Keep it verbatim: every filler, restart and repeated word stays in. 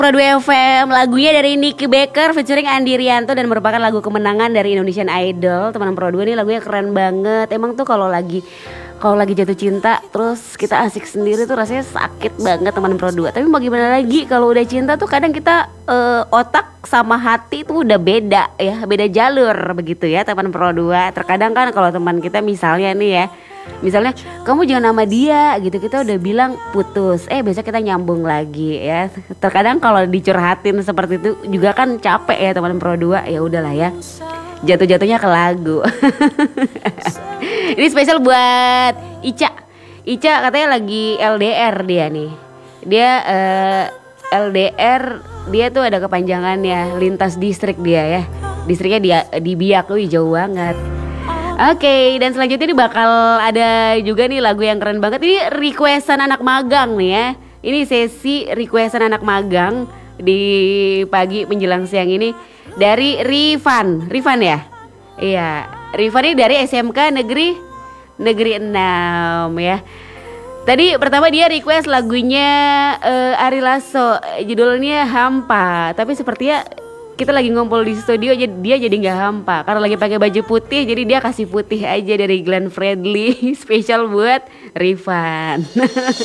Pro dua F M, lagunya dari Nicky Baker featuring Andi Rianto dan merupakan lagu kemenangan dari Indonesian Idol. Teman Pro dua ini lagunya keren banget. Emang tuh kalau lagi kalau lagi jatuh cinta terus kita asik sendiri tuh rasanya sakit banget teman Pro dua. Tapi mau gimana lagi, kalau udah cinta tuh kadang kita uh, otak sama hati tuh udah beda ya, beda jalur begitu ya teman Pro dua. Terkadang kan kalau teman kita misalnya nih ya, misalnya kamu jangan sama dia gitu, kita udah bilang putus, eh besok kita nyambung lagi ya. Terkadang kalau dicurhatin seperti itu juga kan capek ya teman Pro dua. Ya udahlah ya, jatuh-jatuhnya ke lagu. Ini spesial buat Ica. Ica katanya lagi L D R dia nih. Dia uh, L D R, dia tuh ada kepanjangannya, lintas distrik dia ya. Distriknya dia di Biak, wih jauh banget. Oke, okay, dan selanjutnya ini bakal ada juga nih lagu yang keren banget. Ini requestan anak magang nih ya. Ini sesi requestan anak magang di pagi menjelang siang ini dari Rifan. Rifan ya? Iya, Rifan ini dari S M K Negeri Negeri enam ya. Tadi pertama dia request lagunya uh, Ari Lasso, judulnya Hampa. Tapi sepertinya kita lagi ngumpul di studio, jadi dia jadi nggak hampa karena lagi pakai baju putih, jadi dia kasih putih aja dari Glenn Fredly spesial buat Rifan.